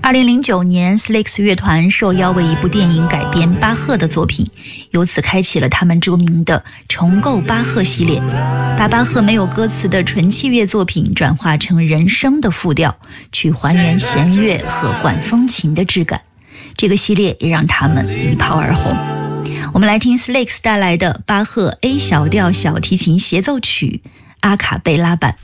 2009年 Slicks 乐团受邀为一部电影改编巴赫的作品，由此开启了他们著名的重构巴赫系列，把巴赫没有歌词的纯器乐作品转化成人声的复调，去还原弦乐和管风琴的质感。这个系列也让他们一炮而红。我们来听 Slicks 带来的巴赫 A 小调小提琴协奏曲阿卡贝拉版。